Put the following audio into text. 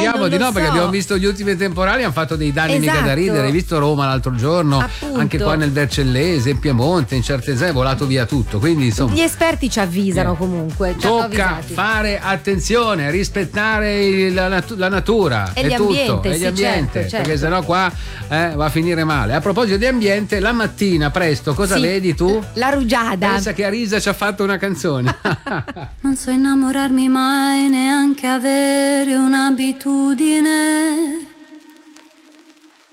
Speriamo di no, perché abbiamo visto gli ultimi temporali, hanno fatto dei danni mica da ridere. Hai visto Roma l'altro giorno? Appunto. Anche qua nel Vercellese, in Piemonte, in certe zone è volato via tutto. Quindi insomma, gli esperti ci avvisano comunque. Tocca fare attenzione, rispettare la natura e tutto, e l'ambiente, certo. Perché sennò qua va a finire male. A proposito di ambiente, la mattina presto cosa vedi tu? La rugiada. Pensa che Arisa ci ha fatto una canzone. Non so innamorarmi mai, neanche avere un'abitudine.